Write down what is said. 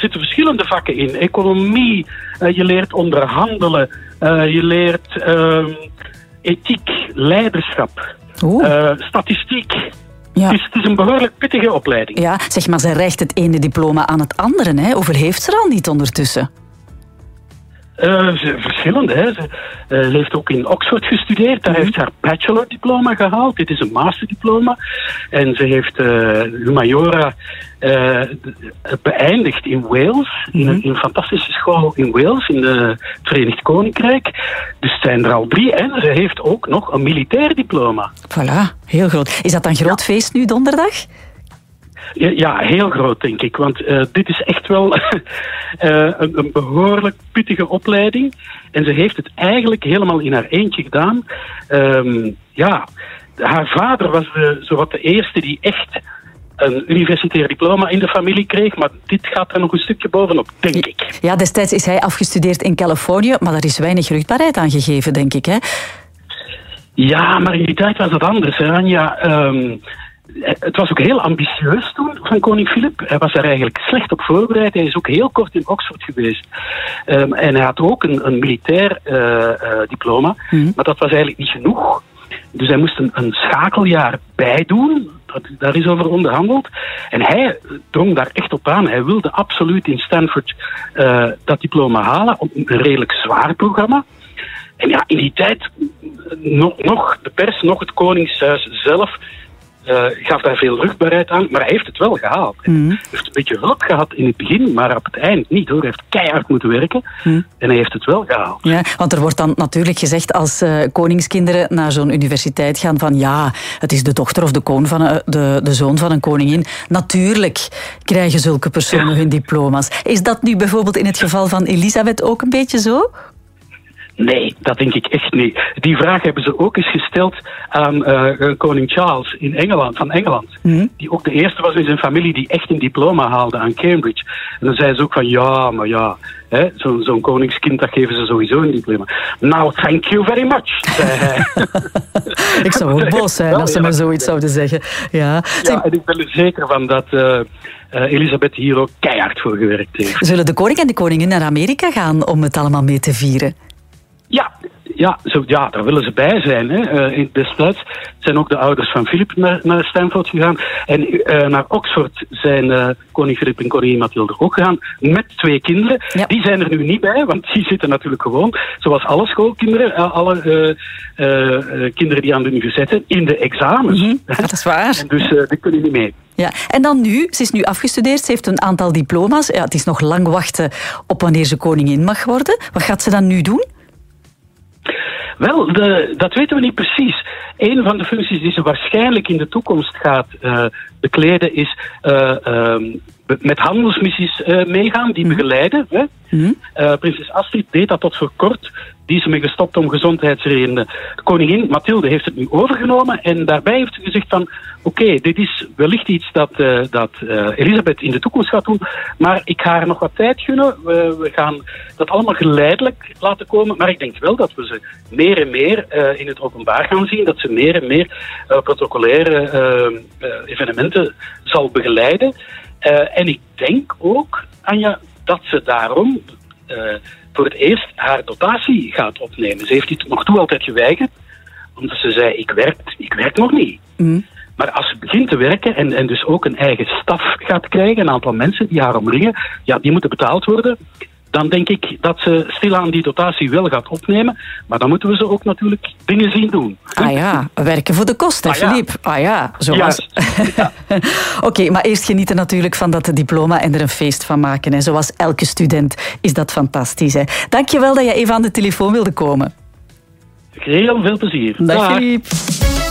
zitten verschillende vakken in. Economie, je leert onderhandelen, je leert ethiek, leiderschap, statistiek. Ja. Het is een behoorlijk pittige opleiding. Ja, zeg maar, zij reikt het ene diploma aan het andere. Hè? Hoeveel heeft ze er al niet ondertussen? Verschillende. Hè. Ze heeft ook in Oxford gestudeerd. Daar heeft ze haar bachelordiploma gehaald. Dit is een masterdiploma. En ze heeft humaniora beëindigd in Wales. In een fantastische school in Wales, in het Verenigd Koninkrijk. Dus het zijn er al 3. En ze heeft ook nog een militair diploma. Voilà, heel groot. Is dat een groot feest nu donderdag? Ja, heel groot, denk ik. Want dit is echt wel een behoorlijk pittige opleiding. En ze heeft het eigenlijk helemaal in haar eentje gedaan. Haar vader was zowat de eerste die echt een universitair diploma in de familie kreeg. Maar dit gaat er nog een stukje bovenop, denk ik. Ja, destijds is hij afgestudeerd in Californië. Maar daar is weinig vruchtbaarheid aan gegeven, denk ik, hè? Ja, maar in die tijd was dat anders, hè, Anja. Het was ook heel ambitieus toen van koning Filip. Hij was er eigenlijk slecht op voorbereid. Hij is ook heel kort in Oxford geweest. En hij had ook een militair diploma. Maar dat was eigenlijk niet genoeg. Dus hij moest een schakeljaar bijdoen. Daar is over onderhandeld. En hij drong daar echt op aan. Hij wilde absoluut in Stanford dat diploma halen. Op een redelijk zwaar programma. En ja, in die tijd nog de pers, nog het Koningshuis zelf gaf daar veel rugbaarheid aan, maar hij heeft het wel gehaald. Hij heeft een beetje hulp gehad in het begin, maar op het eind niet, hoor. Hij heeft keihard moeten werken en hij heeft het wel gehaald. Ja, want er wordt dan natuurlijk gezegd als koningskinderen naar zo'n universiteit gaan van ja, het is de dochter of de zoon van een koningin. Natuurlijk krijgen zulke personen hun diploma's. Is dat nu bijvoorbeeld in het geval van Elisabeth ook een beetje zo? Nee, dat denk ik echt niet. Die vraag hebben ze ook eens gesteld aan koning Charles van Engeland. Die ook de eerste was in zijn familie die echt een diploma haalde aan Cambridge. En dan zei ze ook van hè, zo'n koningskind, dat geven ze sowieso een diploma. Nou, thank you very much, zei hij. Ik zou ook boos zijn als ze me zoiets zouden zeggen. Ja, en ik ben er zeker van dat Elisabeth hier ook keihard voor gewerkt heeft. Zullen de koning en de koningin naar Amerika gaan om het allemaal mee te vieren? Ja, daar willen ze bij zijn. Hè. Destijds zijn ook de ouders van Filip naar Stanford gegaan. En naar Oxford zijn koning Filip en koningin Mathilde ook gegaan. Met 2 kinderen. Ja. Die zijn er nu niet bij, want die zitten natuurlijk gewoon, zoals alle schoolkinderen, alle kinderen die aan de universiteit zijn, in de examens. Dat is waar. En dus die kunnen niet mee. Ja. En dan nu, ze is nu afgestudeerd, ze heeft een aantal diploma's. Ja, het is nog lang wachten op wanneer ze koningin mag worden. Wat gaat ze dan nu doen? Wel, dat weten we niet precies. Een van de functies die ze waarschijnlijk in de toekomst gaat bekleden is met handelsmissies meegaan, die begeleiden. Hè? Prinses Astrid deed dat tot voor kort. Die is ermee gestopt om gezondheidsredenen. De koningin Mathilde heeft het nu overgenomen en daarbij heeft ze gezegd van oké, dit is wellicht iets dat Elisabeth in de toekomst gaat doen, maar ik ga haar nog wat tijd gunnen. We gaan dat allemaal geleidelijk laten komen, maar ik denk wel dat we ze meer en meer in het openbaar gaan zien, dat ze meer en meer protocolaire evenementen zal begeleiden. En ik denk ook, Anja, dat ze daarom voor het eerst haar dotatie gaat opnemen. Ze heeft dit nog toe altijd geweigerd, omdat ze zei, ik werk nog niet. Maar als ze begint te werken en dus ook een eigen staf gaat krijgen, een aantal mensen die haar omringen, ja, die moeten betaald worden, dan denk ik dat ze stilaan die dotatie wel gaat opnemen. Maar dan moeten we ze ook natuurlijk dingen zien doen. Ah ja, werken voor de kosten, Filip. Ah ja, zo was. Ja. Oké, maar eerst genieten natuurlijk van dat diploma en er een feest van maken. Hè. Zoals elke student is dat fantastisch. Hè. Dank je wel dat je even aan de telefoon wilde komen. Heel veel plezier. Dag Filip.